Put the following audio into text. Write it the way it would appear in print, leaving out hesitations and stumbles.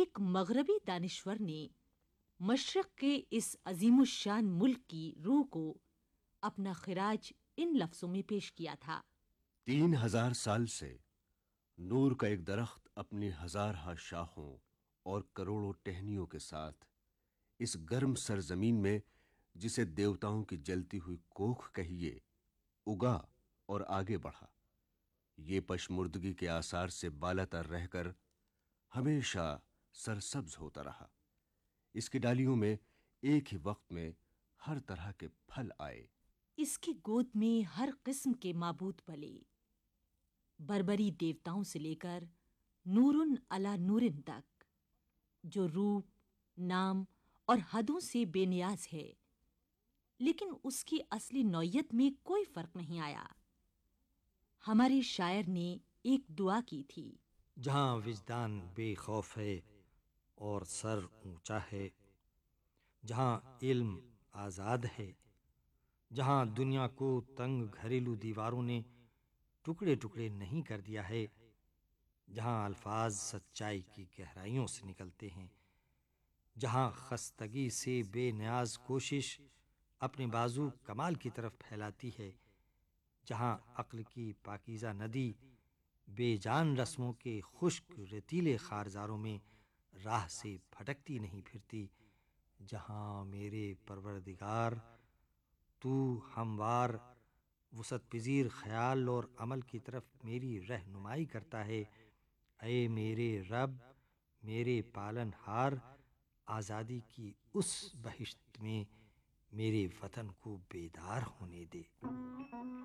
ایک مغربی دانشور نے مشرق کے اس عظیم الشان ملک کی روح کو اپنا خراج ان لفظوں میں پیش کیا تھا: 3000 سال سے نور کا ایک درخت اپنی ہزارہا شاخوں اور کروڑوں ٹہنیوں کے ساتھ اس گرم سرزمین میں، جسے دیوتاؤں کی جلتی ہوئی کوکھ کہیے، اگا اور آگے بڑھا۔ یہ پشمردگی کے آثار سے بالا تر رہ کر ہمیشہ سرسبز ہوتا رہا۔ اس کی ڈالیوں میں ایک ہی وقت میں ہر طرح کے پھل آئے۔ اس کی گود میں ہر قسم کے معبود پلے، بربری دیوتاؤں سے لے کر نورن علی نورن تک، جو روپ، نام اور حدوں سے بے نیاز ہے، لیکن اس کی اصلی نوعیت میں کوئی فرق نہیں آیا۔ ہمارے شاعر نے ایک دعا کی تھی: جہاں وجدان بے خوف ہے اور سر اونچا ہے، جہاں علم آزاد ہے، جہاں دنیا کو تنگ گھریلو دیواروں نے ٹکڑے ٹکڑے نہیں کر دیا ہے، جہاں الفاظ سچائی کی گہرائیوں سے نکلتے ہیں، جہاں خستگی سے بے نیاز کوشش اپنے بازو کمال کی طرف پھیلاتی ہے، جہاں عقل کی پاکیزہ ندی بے جان رسموں کے خشک ریتیلے خارزاروں میں راہ سے بھٹکتی نہیں پھرتی، جہاں میرے پروردگار تو ہموار وسعت پذیر خیال اور عمل کی طرف میری رہنمائی کرتا ہے، اے میرے رب، میرے پالن ہار، آزادی کی اس بہشت میں میرے وطن کو بیدار ہونے دے۔